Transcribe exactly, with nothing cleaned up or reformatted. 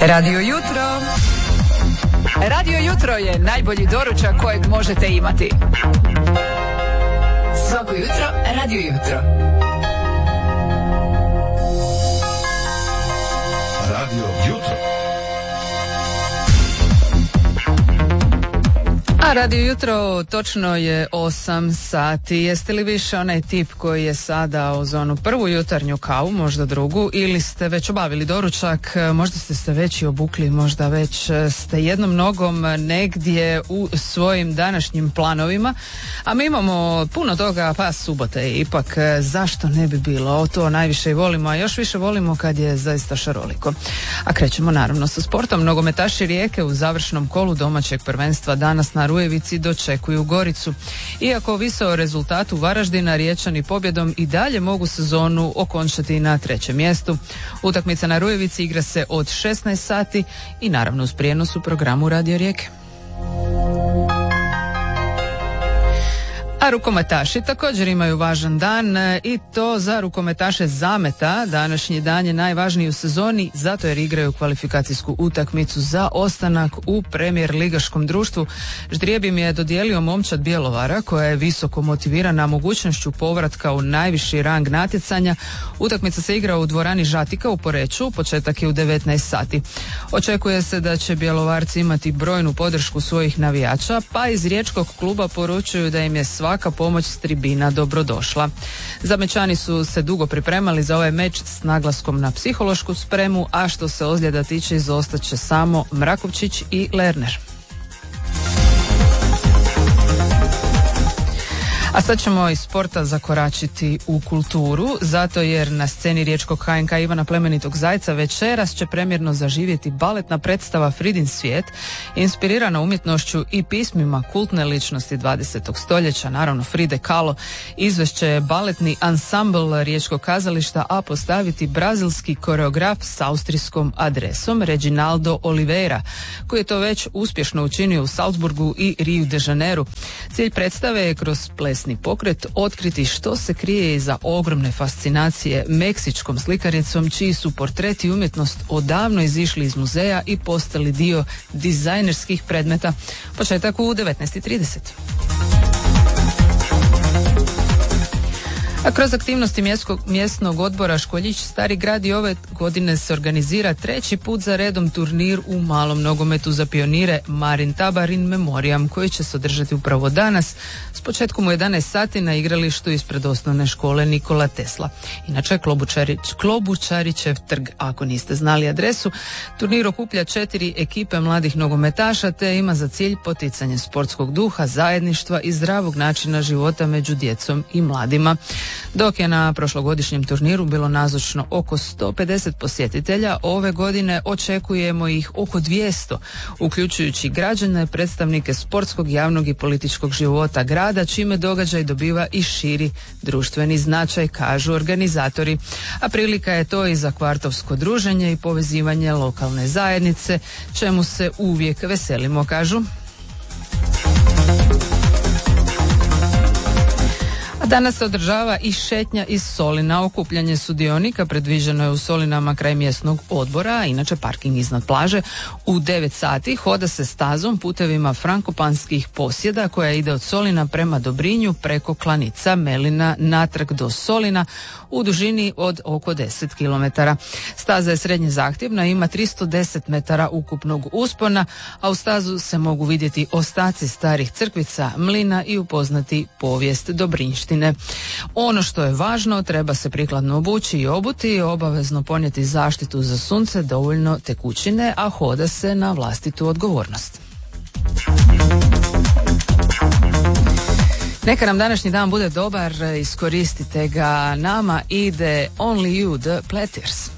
Radio Jutro. Radio Jutro je najbolji doručak kojeg možete imati. Svako jutro Radio Jutro. Radio Jutro. A Radio Jutro točno je osam sati. Jeste li više onaj tip koji je sada uz onu prvu jutarnju kavu, možda drugu, ili ste već obavili doručak, možda ste se već i obukli, možda već ste jednom nogom negdje u svojim današnjim planovima, a mi imamo puno toga, pa subota je ipak, zašto ne bi bilo, to najviše i volimo, a još više volimo kad je zaista šaroliko. A krećemo naravno sa sportom. Nogometaši Rijeke u završnom kolu domaćeg prvenstva danas na Rujevici dočekuju Goricu. Iako ovise o rezultatu Varaždina, Riječani pobjedom i dalje mogu sezonu okončati na trećem mjestu. Utakmica na Rujevici igra se od šesnaest sati i naravno uz prijenos u programu Radio Rijeke. A rukometaši također imaju važan dan i to za rukometaše Zameta. Današnji dan je najvažniji u sezoni zato jer igraju kvalifikacijsku utakmicu za ostanak u Premier ligaškom društvu. Ždrijeb im je dodijelio momčad Bjelovara koja je visoko motivirana mogućnošću povratka u najviši rang natjecanja. Utakmica se igra u dvorani Žatika u Poreču, početak je u devetnaest sati. Očekuje se da će Bjelovarci imati brojnu podršku svojih navijača, pa iz riječkog kluba poručuju da im je svaka pomoć s tribina dobrodošla. Zamečani su se dugo pripremali za ovaj meč s naglaskom na psihološku spremu, a što se ozljeda tiče izostat će samo Mrakovčić i Lerner. A sad ćemo iz sporta zakoračiti u kulturu, zato jer na sceni riječkog H N K Ivana Plemenitog Zajca večeras će premjerno zaživjeti baletna predstava Fridin svijet, inspirirana umjetnošću i pismima kultne ličnosti dvadesetog stoljeća, naravno Fride Kahlo. Izvešće je baletni ansambl riječkog kazališta, a postaviti brazilski koreograf s austrijskom adresom Reginaldo Oliveira, koji je to već uspješno učinio u Salzburgu i Rio de Janeiru. Cilj predstave je kroz ples pokret otkriti što se krije iza ogromne fascinacije meksičkom slikaricom čiji su portreti i umjetnost odavno izišli iz muzeja i postali dio dizajnerskih predmeta. Početak u devetnaest i trideset. A kroz aktivnosti mjeskog, mjesnog odbora Školjić Stari grad i ove godine se organizira treći put za redom turnir u malom nogometu za pionire Marin Tabarin Memoriam, koji će se održati upravo danas s početkom u jedanaest sati na igralištu ispred osnovne škole Nikola Tesla. Inače, Klobučarić, Klobučarićev trg, ako niste znali adresu. Turnir okuplja četiri ekipe mladih nogometaša te ima za cilj poticanje sportskog duha, zajedništva i zdravog načina života među djecom i mladima. Dok je na prošlogodišnjem turniru bilo nazočno oko sto pedeset posjetitelja, ove godine očekujemo ih oko dvjesto, uključujući građane, predstavnike sportskog, javnog i političkog života grada, čime događaj dobiva i širi društveni značaj, kažu organizatori. A prilika je to i za kvartovsko druženje i povezivanje lokalne zajednice, čemu se uvijek veselimo, kažu. Danas se održava i šetnja iz Solina. Okupljanje sudionika predviđeno je u Solinama kraj mjesnog odbora, inače parking iznad plaže. U devet sati hoda se stazom putevima frankopanskih posjeda koja ide od Solina prema Dobrinju preko Klanica, Melina, natrag do Solina u dužini od oko deset kilometara. Staza je srednje zahtjevna, ima tristo deset metara ukupnog uspona, a u stazu se mogu vidjeti ostaci starih crkvica, mlina i upoznati povijest Dobrinjštine. Ono što je važno, treba se prikladno obući i obuti, obavezno ponijeti zaštitu za sunce, dovoljno tekućine, a hoda se na vlastitu odgovornost. Neka nam današnji dan bude dobar, iskoristite ga. Nama ide Only You, The Platters.